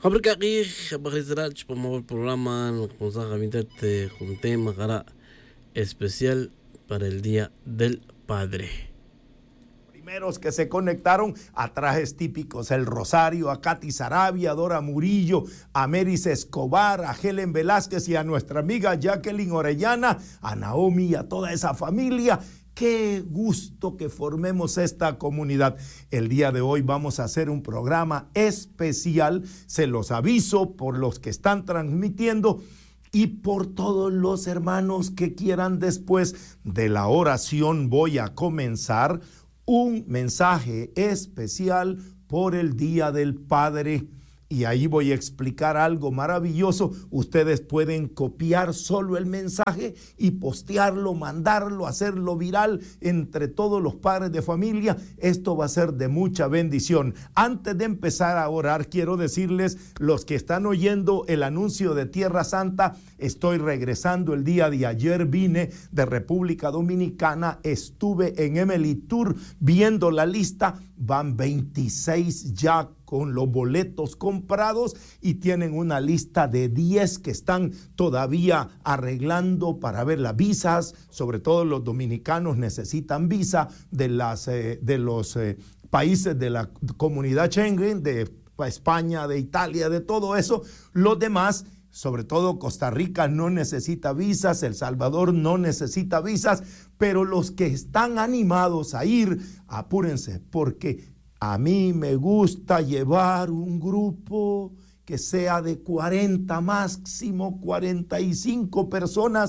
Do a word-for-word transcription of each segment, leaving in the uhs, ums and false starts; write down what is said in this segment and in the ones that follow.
Habrá aquí, Bajisrach, por el programa, con Sajamitete, con tema cara especial para el Día del Padre. Primeros que se conectaron a trajes típicos, el Rosario, a Katy Sarabia, a Dora Murillo, a Meris Escobar, a Helen Velázquez y a nuestra amiga Jacqueline Orellana, a Naomi y a toda esa familia. Qué gusto que formemos esta comunidad. El día de hoy vamos a hacer un programa especial, se los aviso por los que están transmitiendo y por todos los hermanos que quieran. Después de la oración voy a comenzar un mensaje especial por el Día del Padre. Y ahí voy a explicar algo maravilloso. Ustedes pueden copiar solo el mensaje y postearlo, mandarlo, hacerlo viral entre todos los padres de familia. Esto va a ser de mucha bendición. Antes de empezar a orar, quiero decirles, los que están oyendo el anuncio de Tierra Santa, estoy regresando el día de ayer, vine de República Dominicana, estuve en Emily Tour viendo la lista, van veintiséis ya con los boletos comprados y tienen una lista de diez que están todavía arreglando para ver las visas. Sobre todo los dominicanos necesitan visa de, las, eh, de los eh, países de la comunidad Schengen, de España, de Italia, de todo eso. Los demás, sobre todo Costa Rica, no necesita visas, El Salvador no necesita visas, pero los que están animados a ir, apúrense, porque a mí me gusta llevar un grupo que sea de cuarenta, máximo cuarenta y cinco personas,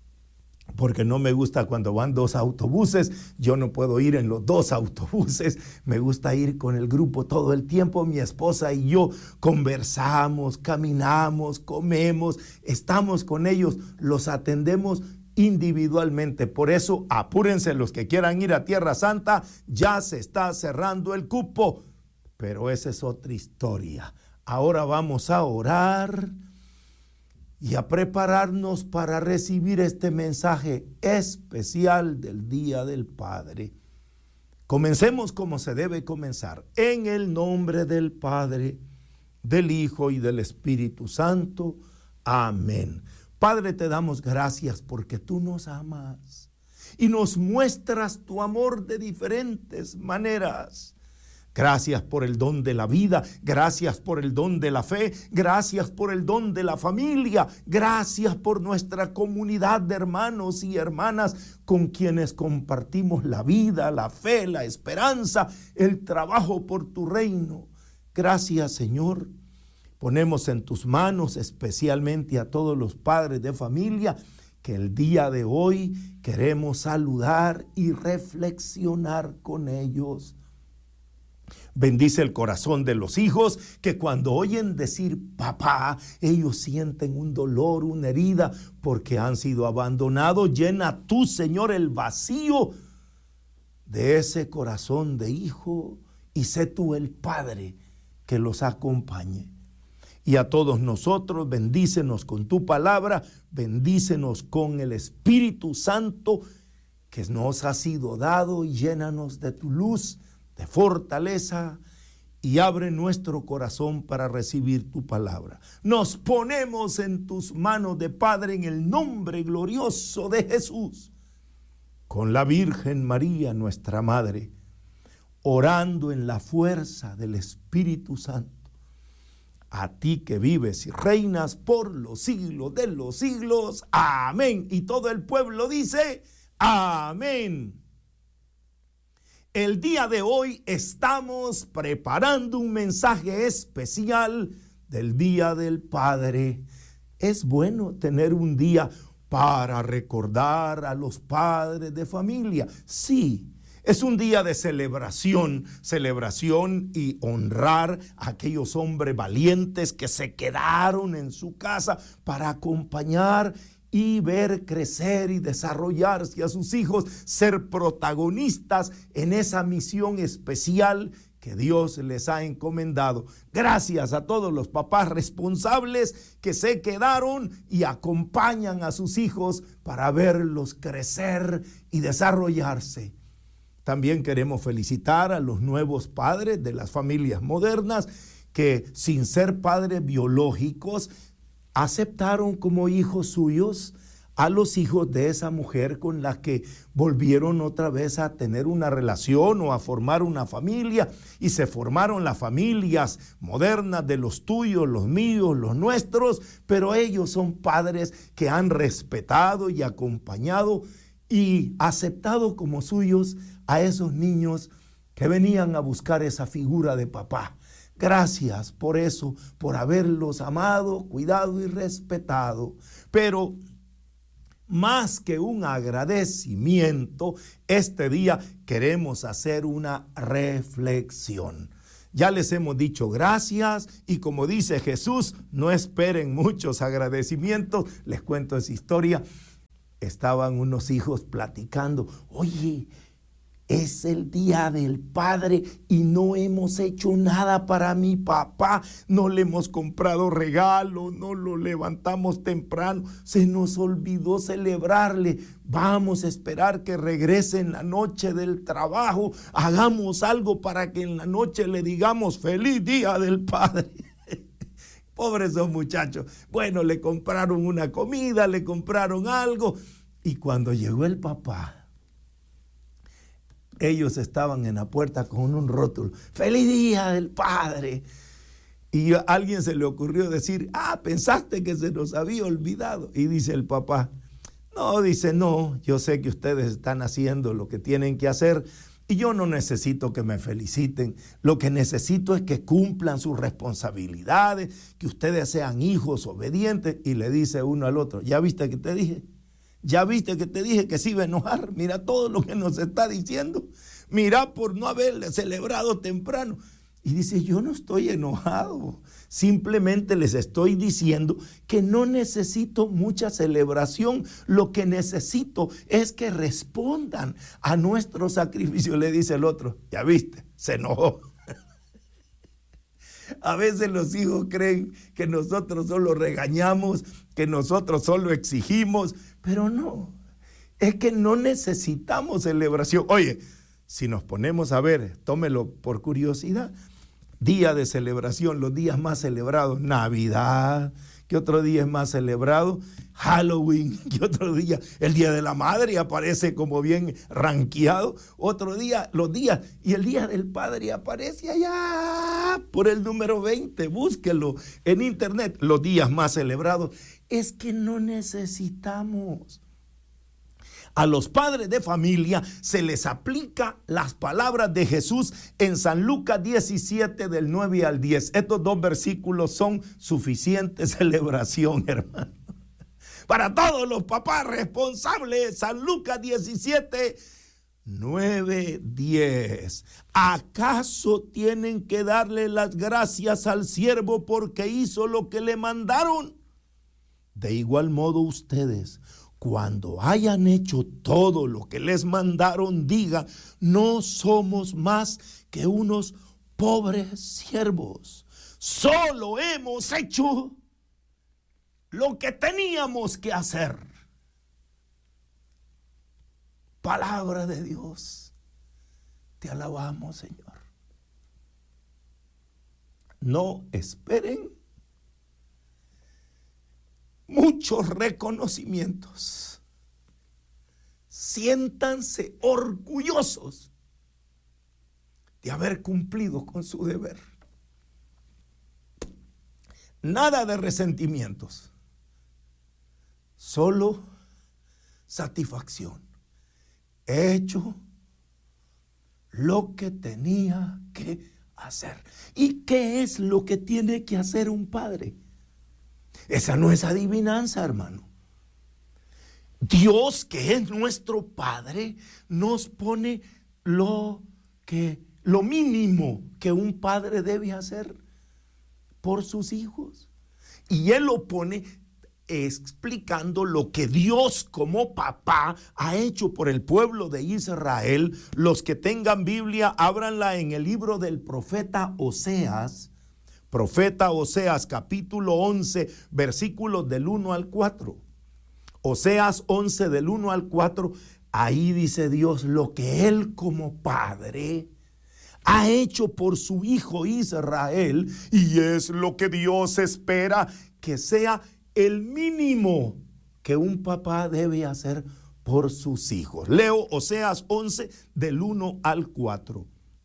porque no me gusta cuando van dos autobuses. Yo no puedo ir en los dos autobuses, me gusta ir con el grupo todo el tiempo. Mi esposa y yo conversamos, caminamos, comemos, estamos con ellos, los atendemos individualmente. Por eso apúrense los que quieran ir a Tierra Santa, ya se está cerrando el cupo, pero esa es otra historia. Ahora vamos a orar y a prepararnos para recibir este mensaje especial del Día del Padre. Comencemos como se debe comenzar, en el nombre del Padre, del Hijo y del Espíritu Santo. Amén. Padre, te damos gracias porque tú nos amas y nos muestras tu amor de diferentes maneras. Gracias por el don de la vida, gracias por el don de la fe, gracias por el don de la familia, gracias por nuestra comunidad de hermanos y hermanas con quienes compartimos la vida, la fe, la esperanza, el trabajo por tu reino. Gracias, Señor. Ponemos en tus manos especialmente a todos los padres de familia que el día de hoy queremos saludar y reflexionar con ellos. Bendice el corazón de los hijos que cuando oyen decir papá, ellos sienten un dolor, una herida porque han sido abandonados. Llena tú, Señor, el vacío de ese corazón de hijo y sé tú el Padre que los acompañe. Y a todos nosotros, bendícenos con tu palabra, bendícenos con el Espíritu Santo que nos ha sido dado y llénanos de tu luz, de fortaleza y abre nuestro corazón para recibir tu palabra. Nos ponemos en tus manos de Padre en el nombre glorioso de Jesús, con la Virgen María, nuestra Madre, orando en la fuerza del Espíritu Santo. A ti que vives y reinas por los siglos de los siglos. Amén. Y todo el pueblo dice, amén. El día de hoy estamos preparando un mensaje especial del Día del Padre. Es bueno tener un día para recordar a los padres de familia. Sí. Es un día de celebración, celebración y honrar a aquellos hombres valientes que se quedaron en su casa para acompañar y ver crecer y desarrollarse a sus hijos, ser protagonistas en esa misión especial que Dios les ha encomendado. Gracias a todos los papás responsables que se quedaron y acompañan a sus hijos para verlos crecer y desarrollarse. También queremos felicitar a los nuevos padres de las familias modernas que sin ser padres biológicos aceptaron como hijos suyos a los hijos de esa mujer con la que volvieron otra vez a tener una relación o a formar una familia, y se formaron las familias modernas de los tuyos, los míos, los nuestros, pero ellos son padres que han respetado y acompañado y aceptado como suyos a esos niños que venían a buscar esa figura de papá. Gracias por eso, por haberlos amado, cuidado y respetado. Pero más que un agradecimiento, este día queremos hacer una reflexión. Ya les hemos dicho gracias, y como dice Jesús, no esperen muchos agradecimientos. Les cuento esa historia. Estaban unos hijos platicando. Oye, es el día del padre y no hemos hecho nada para mi papá. No le hemos comprado regalo, no lo levantamos temprano. Se nos olvidó celebrarle. Vamos a esperar que regrese en la noche del trabajo. Hagamos algo para que en la noche le digamos feliz día del padre. Pobres esos muchachos. Bueno, le compraron una comida, le compraron algo. Y cuando llegó el papá, ellos estaban en la puerta con un rótulo. ¡Feliz día del padre! Y a alguien se le ocurrió decir, ah, pensaste que se nos había olvidado. Y dice el papá, no, dice, no, yo sé que ustedes están haciendo lo que tienen que hacer y yo no necesito que me feliciten. Lo que necesito es que cumplan sus responsabilidades, que ustedes sean hijos obedientes. Y le dice uno al otro, ¿ya viste que te dije? Ya viste que te dije que se iba a enojar. Mira todo lo que nos está diciendo. Mira por no haberle celebrado temprano. Y dice, yo no estoy enojado. Simplemente les estoy diciendo que no necesito mucha celebración. Lo que necesito es que respondan a nuestro sacrificio. Le dice el otro, ya viste, se enojó. A veces los hijos creen que nosotros solo regañamos, que nosotros solo exigimos, pero no, es que no necesitamos celebración. Oye, si nos ponemos a ver, tómelo por curiosidad, día de celebración, los días más celebrados, Navidad, ¿qué otro día es más celebrado? Halloween, ¿qué otro día? El Día de la Madre aparece como bien rankeado. Otro día, los días, y el Día del Padre aparece allá por el número veinte. Búsquelo en internet, los días más celebrados. Es que no necesitamos. A los padres de familia se les aplica las palabras de Jesús en San Lucas diecisiete del nueve al diez. Estos dos versículos son suficiente celebración, hermano. Para todos los papás responsables, San Lucas diecisiete, nueve, diez. ¿Acaso tienen que darle las gracias al siervo porque hizo lo que le mandaron? De igual modo ustedes, cuando hayan hecho todo lo que les mandaron, digan, no somos más que unos pobres siervos. Solo hemos hecho lo que teníamos que hacer. Palabra de Dios. Te alabamos, Señor. No esperen muchos reconocimientos. Siéntanse orgullosos de haber cumplido con su deber. Nada de resentimientos. Solo satisfacción. He hecho lo que tenía que hacer. ¿Y qué es lo que tiene que hacer un padre? Esa no es adivinanza, hermano. Dios, que es nuestro Padre, nos pone lo que, lo mínimo que un padre debe hacer por sus hijos. Y Él lo pone explicando lo que Dios como papá ha hecho por el pueblo de Israel. Los que tengan Biblia, ábranla en el libro del profeta Oseas. Profeta Oseas, capítulo once, versículos del uno al cuatro. Oseas once, del uno al cuatro. Ahí dice Dios lo que Él como Padre ha hecho por su hijo Israel, y es lo que Dios espera que sea el mínimo que un papá debe hacer por sus hijos. Leo Oseas once del uno al cuatro.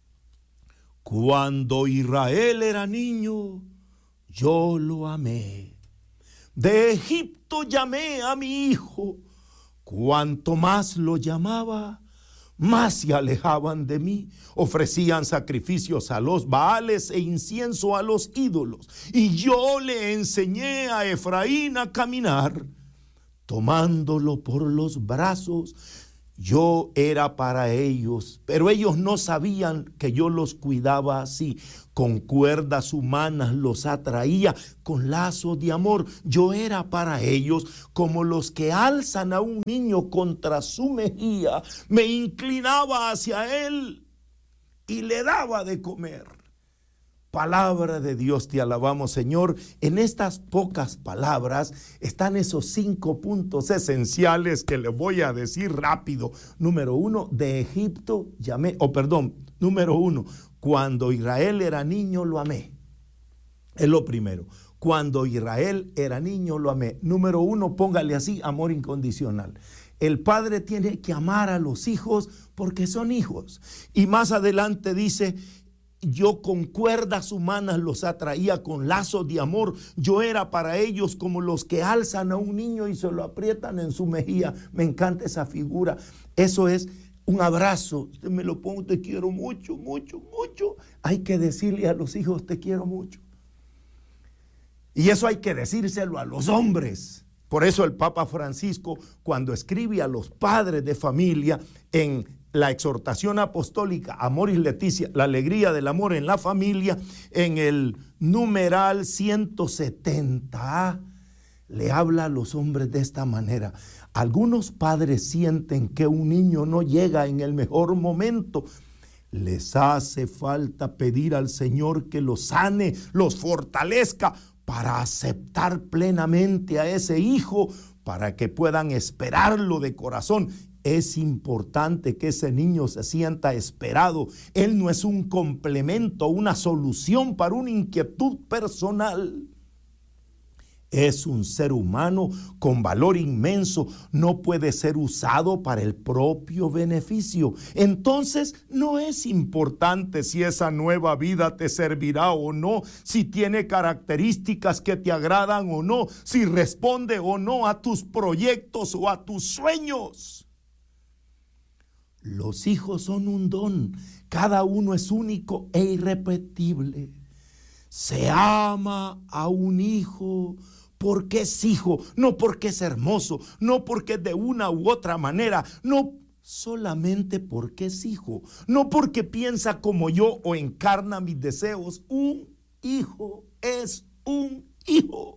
Cuando Israel era niño, yo lo amé. De Egipto llamé a mi hijo. Cuanto más lo llamaba, más se alejaban de mí. Ofrecían sacrificios a los Baales e incienso a los ídolos. Y yo le enseñé a Efraín a caminar, tomándolo por los brazos. Yo era para ellos, pero ellos no sabían que yo los cuidaba así. Con cuerdas humanas los atraía, con lazos de amor. Yo era para ellos como los que alzan a un niño contra su mejilla. Me inclinaba hacia él y le daba de comer. Palabra de Dios, te alabamos, Señor. En estas pocas palabras están esos cinco puntos esenciales que le voy a decir rápido. Número uno, de Egipto llamé, o oh, perdón, número uno, cuando Israel era niño lo amé. Es lo primero. Cuando Israel era niño lo amé. Número uno, póngale así, amor incondicional. El padre tiene que amar a los hijos porque son hijos. Y más adelante dice, yo con cuerdas humanas los atraía, con lazos de amor. Yo era para ellos como los que alzan a un niño y se lo aprietan en su mejilla. Me encanta esa figura. Eso es un abrazo. Usted me lo pongo, te quiero mucho, mucho, mucho. Hay que decirle a los hijos, te quiero mucho. Y eso hay que decírselo a los hombres. Por eso el Papa Francisco, cuando escribe a los padres de familia en la exhortación apostólica Amoris Laetitia, la alegría del amor en la familia, en el numeral ciento setenta, le habla a los hombres de esta manera. Algunos padres sienten que un niño no llega en el mejor momento. Les hace falta pedir al Señor que los sane, los fortalezca para aceptar plenamente a ese hijo, para que puedan esperarlo de corazón. Es importante que ese niño se sienta esperado. Él no es un complemento, una solución para una inquietud personal. Es un ser humano con valor inmenso. No puede ser usado para el propio beneficio. Entonces, no es importante si esa nueva vida te servirá o no, si tiene características que te agradan o no, si responde o no a tus proyectos o a tus sueños. Los hijos son un don. Cada uno es único e irrepetible. Se ama a un hijo porque es hijo, no porque es hermoso, no porque es de una u otra manera, no solamente porque es hijo, no porque piensa como yo o encarna mis deseos. Un hijo es un hijo.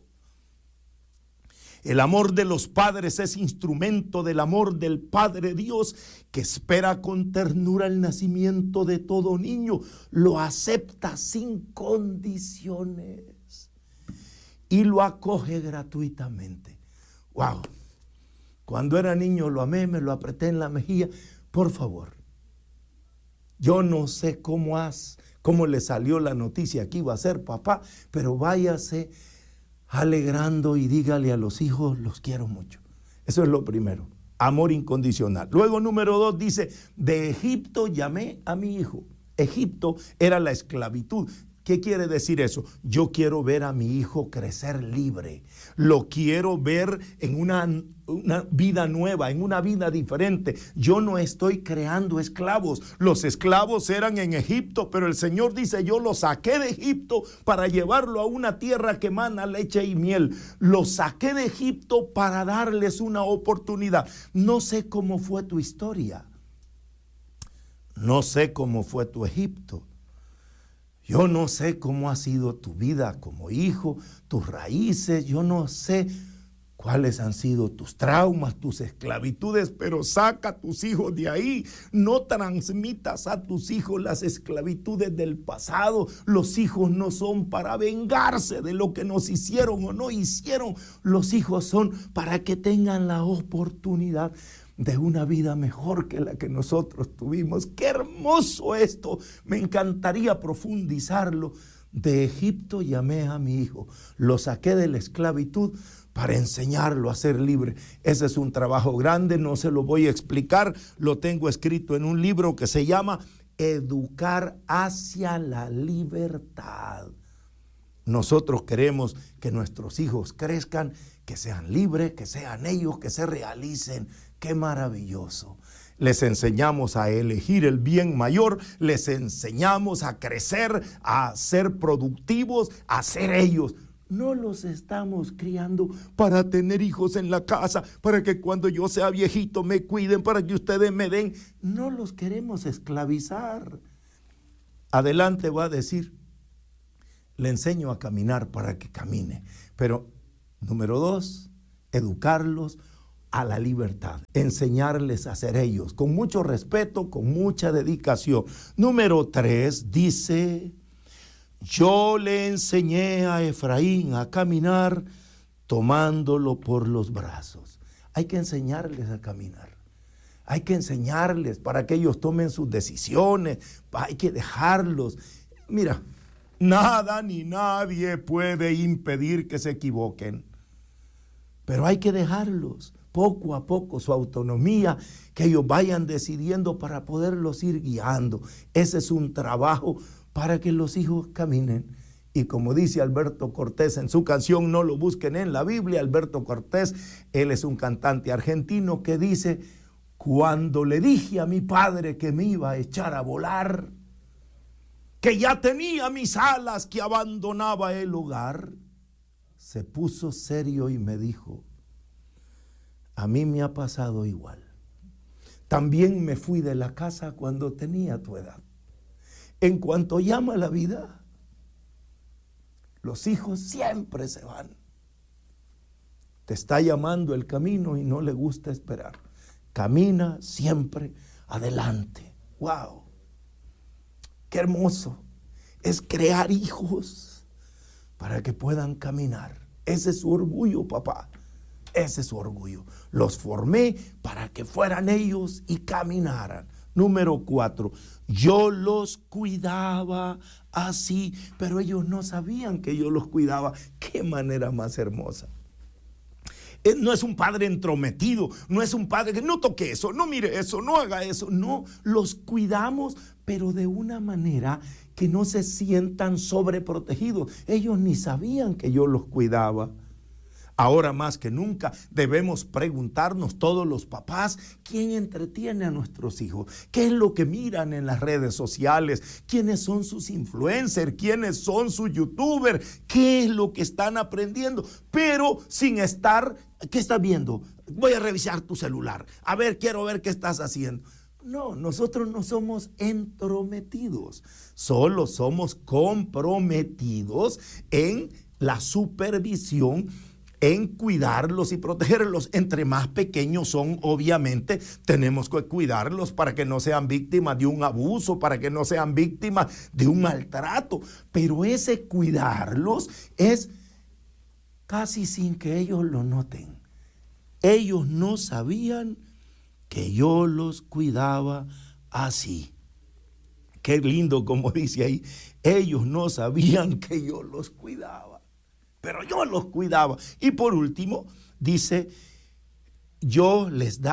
El amor de los padres es instrumento del amor del Padre Dios, que espera con ternura el nacimiento de todo niño, lo acepta sin condiciones y lo acoge gratuitamente. Wow. Cuando era niño lo amé, me lo apreté en la mejilla. Por favor, yo no sé cómo has, cómo le salió la noticia que iba a ser papá, pero váyase alegrando y dígale a los hijos, los quiero mucho. Eso es lo primero, amor incondicional. Luego, número dos, dice, de Egipto llamé a mi hijo. Egipto era la esclavitud. ¿Qué quiere decir eso? Yo quiero ver a mi hijo crecer libre. Lo quiero ver en una, una vida nueva, en una vida diferente. Yo no estoy creando esclavos. Los esclavos eran en Egipto, pero el Señor dice, yo los saqué de Egipto para llevarlo a una tierra que emana leche y miel. Los saqué de Egipto para darles una oportunidad. No sé cómo fue tu historia. No sé cómo fue tu Egipto. Yo no sé cómo ha sido tu vida como hijo, tus raíces. Yo no sé cuáles han sido tus traumas, tus esclavitudes, pero saca a tus hijos de ahí. No transmitas a tus hijos las esclavitudes del pasado. Los hijos no son para vengarse de lo que nos hicieron o no hicieron. Los hijos son para que tengan la oportunidad de una vida mejor que la que nosotros tuvimos. ¡Qué hermoso esto! Me encantaría profundizarlo. De Egipto llamé a mi hijo, lo saqué de la esclavitud para enseñarlo a ser libre. Ese es un trabajo grande, no se lo voy a explicar, lo tengo escrito en un libro que se llama Educar hacia la libertad. Nosotros queremos que nuestros hijos crezcan, que sean libres, que sean ellos, que se realicen. ¡Qué maravilloso! Les enseñamos a elegir el bien mayor, les enseñamos a crecer, a ser productivos, a ser ellos. No los estamos criando para tener hijos en la casa, para que cuando yo sea viejito me cuiden, para que ustedes me den. No los queremos esclavizar. Adelante va a decir, le enseño a caminar para que camine. Pero, número dos, educarlos a la libertad, enseñarles a ser ellos, con mucho respeto, con mucha dedicación. Número tres, dice, yo le enseñé a Efraín a caminar tomándolo por los brazos. Hay que enseñarles a caminar. Hay que enseñarles para que ellos tomen sus decisiones. Hay que dejarlos. Mira, nada ni nadie puede impedir que se equivoquen. Pero hay que dejarlos poco a poco, su autonomía, que ellos vayan decidiendo para poderlos ir guiando. Ese es un trabajo para que los hijos caminen. Y como dice Alberto Cortés en su canción, no lo busquen en la Biblia, Alberto Cortés, él es un cantante argentino que dice, cuando le dije a mi padre que me iba a echar a volar, que ya tenía mis alas, que abandonaba el hogar, se puso serio y me dijo, a mí me ha pasado igual. También me fui de la casa cuando tenía tu edad. En cuanto llama la vida, los hijos siempre se van. Te está llamando el camino y no le gusta esperar. Camina siempre adelante. ¡Wow! ¡Qué hermoso! Es crear hijos para que puedan caminar. Ese es su orgullo, papá. Ese es su orgullo. Los formé para que fueran ellos y caminaran. Número cuatro, yo los cuidaba así, pero ellos no sabían que yo los cuidaba. ¡Qué manera más hermosa! No es un padre entrometido, no es un padre que no toque eso, no mire eso, no haga eso. No, los cuidamos, pero de una manera que no se sientan sobreprotegidos. Ellos ni sabían que yo los cuidaba. Ahora más que nunca debemos preguntarnos todos los papás, ¿quién entretiene a nuestros hijos? ¿Qué es lo que miran en las redes sociales? ¿Quiénes son sus influencers? ¿Quiénes son sus youtubers? ¿Qué es lo que están aprendiendo? Pero sin estar, ¿qué estás viendo? Voy a revisar tu celular. A ver, quiero ver qué estás haciendo. No, nosotros no somos entrometidos, solo somos comprometidos en la supervisión, en cuidarlos y protegerlos. Entre más pequeños son, obviamente, tenemos que cuidarlos para que no sean víctimas de un abuso, para que no sean víctimas de un maltrato. Pero ese cuidarlos es casi sin que ellos lo noten. Ellos no sabían que yo los cuidaba así. Qué lindo como dice ahí. Ellos no sabían que yo los cuidaba, pero yo los cuidaba. Y por último, dice, yo les daba